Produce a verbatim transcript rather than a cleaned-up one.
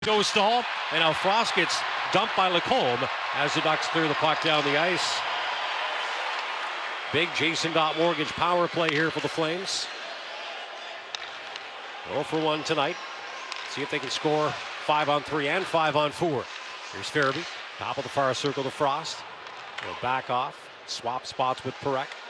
Goes Stahl, and now Frost gets dumped by Lacombe as the Ducks clear the puck down the ice. Big Jason Mortgage power play here for the Flames. oh for one tonight. See if they can score five on three and five on four. Here's Farabee, top of the far circle to Frost. He'll back off, swap spots with Parekh.